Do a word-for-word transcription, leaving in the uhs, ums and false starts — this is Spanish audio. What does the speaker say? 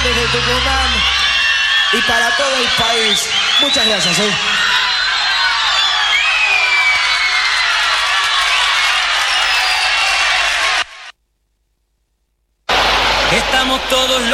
desde Tucumán y para todo el país. Muchas gracias, ¿eh? Estamos todos locos.